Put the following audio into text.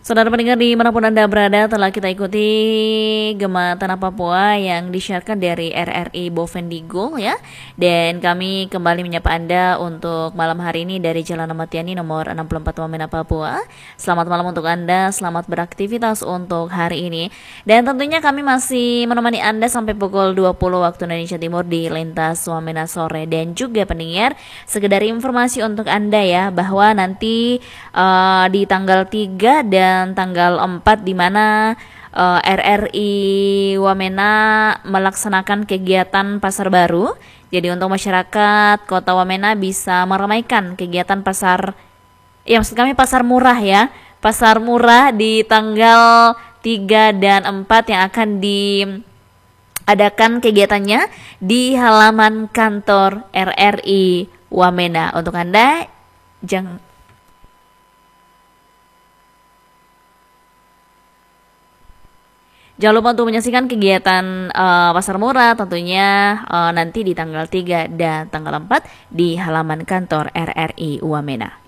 Saudara pendengar dimanapun Anda berada, telah kita ikuti Gema Tanah Papua yang disiarkan dari RRI Bovendigul ya. Dan kami kembali menyapa Anda untuk malam hari ini dari Jalan Ahmad Yani nomor 64 Wamena Papua. Selamat malam untuk Anda, selamat beraktivitas untuk hari ini. Dan tentunya kami masih menemani Anda sampai pukul 20 waktu Indonesia Timur di Lintas Wamena Sore. Dan juga pendengar, sekedar informasi untuk Anda ya, bahwa nanti di tanggal 3 dan tanggal 4 di mana RRI Wamena melaksanakan kegiatan pasar baru. Jadi untuk masyarakat Kota Wamena bisa meramaikan kegiatan pasar, ya maksud kami pasar murah ya. Pasar murah di tanggal 3 dan 4 yang akan diadakan kegiatannya di halaman kantor RRI Wamena. Untuk Anda jangan lupa untuk menyaksikan kegiatan pasar murah tentunya nanti di tanggal 3 dan tanggal 4 di halaman kantor RRI Wamena.